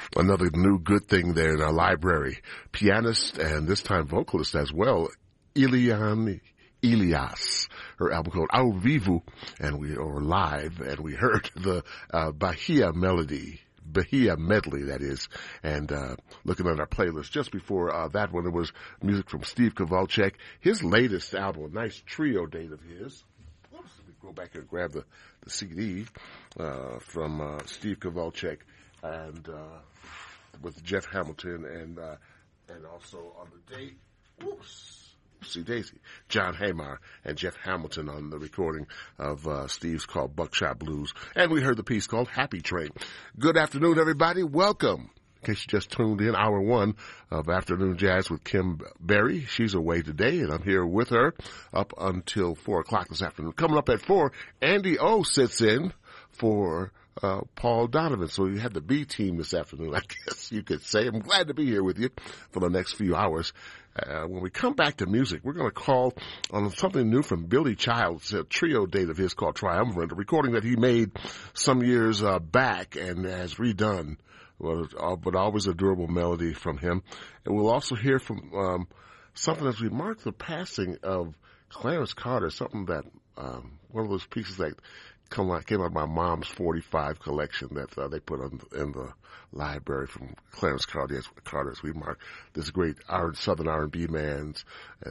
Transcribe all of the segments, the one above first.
another new good thing there in our library. Pianist and this time vocalist as well, Eliane Elias. Her album called Ao Vivo, and we are live, and we heard the Bahia Medley, that is. And looking at our playlist just before that one, it was music from Steve Kovalchek. His latest album, a nice trio date of his. Oops, let me go back and grab the CD from Steve Kovalchek and with Jeff Hamilton and also on the date. Whoops. See Daisy, John Hamar and Jeff Hamilton on the recording of Steve's called Buckshot Blues. And we heard the piece called Happy Train. Good afternoon, everybody. Welcome. In case you just tuned in, hour one of Afternoon Jazz with Kim Berry. She's away today, and I'm here with her up until 4 o'clock this afternoon. Coming up at 4, Andy O sits in for Paul Donovan. So you had the B team this afternoon, I guess you could say. I'm glad to be here with you for the next few hours. When we come back to music, we're going to call on something new from Billy Childs, a trio date of his called Triumvirate, a recording that he made some years back and has redone, but always a durable melody from him. And we'll also hear from something as we mark the passing of Clarence Carter, something that one of those pieces that came out of my mom's 45 collection that they put in the library from Clarence Carter as we mark this great Southern R&B man's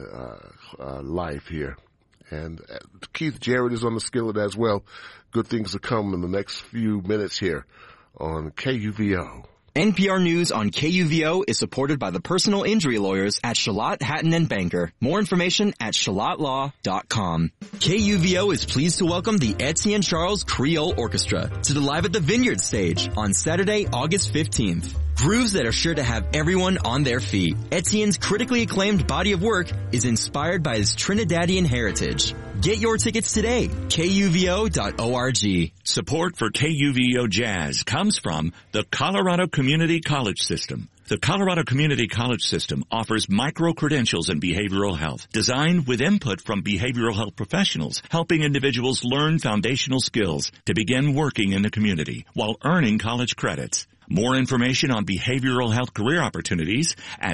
life here. And Keith Jarrett is on the skillet as well. Good things to come in the next few minutes here on KUVO. NPR News on KUVO is supported by the personal injury lawyers at Shalott, Hatton & Banker. More information at shallottlaw.com. KUVO is pleased to welcome the Etienne Charles Creole Orchestra to the Live at the Vineyard stage on Saturday, August 15th. Grooves that are sure to have everyone on their feet. Etienne's critically acclaimed body of work is inspired by his Trinidadian heritage. Get your tickets today. KUVO.org. Support for KUVO Jazz comes from the Colorado Community College System. The Colorado Community College System offers micro-credentials in behavioral health, designed with input from behavioral health professionals, helping individuals learn foundational skills to begin working in the community while earning college credits. More information on behavioral health career opportunities at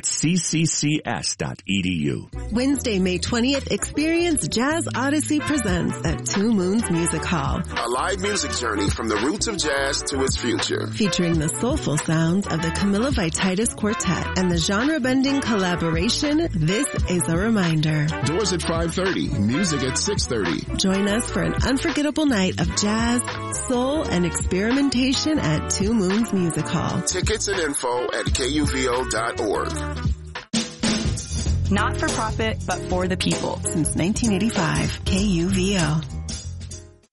cccs.edu. Wednesday, May 20th, experience Jazz Odyssey Presents at Two Moons Music Hall. A live music journey from the roots of jazz to its future. Featuring the soulful sounds of the Camilla Vititis Quartet and the genre-bending collaboration, This Is a Reminder. Doors at 5:30, music at 6:30. Join us for an unforgettable night of jazz, soul, and experimentation at Two Moons Music Hall. Tickets and info at KUVO.org. Not for profit, but for the people. Since 1985, KUVO.